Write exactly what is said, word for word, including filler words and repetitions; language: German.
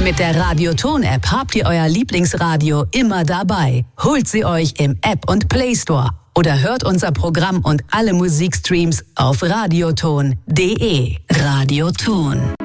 Mit der Radioton-App habt ihr euer Lieblingsradio immer dabei. Holt sie euch im App und Play Store oder hört unser Programm und alle Musikstreams auf radioton punkt de. Radioton.